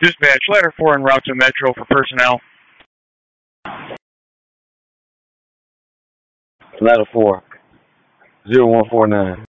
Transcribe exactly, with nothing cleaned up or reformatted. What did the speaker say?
Dispatch, letter four en route to Metro for personnel. Ladder four, zero one four nine.